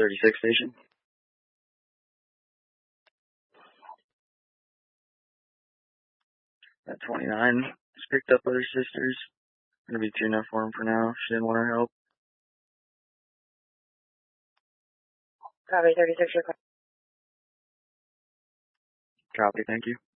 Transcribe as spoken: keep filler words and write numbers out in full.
thirty-six station. At twenty-nine, just picked up other sisters. Gonna be too enough for him for now. She didn't want her help. Copy, thirty-six, your call. Copy, thank you.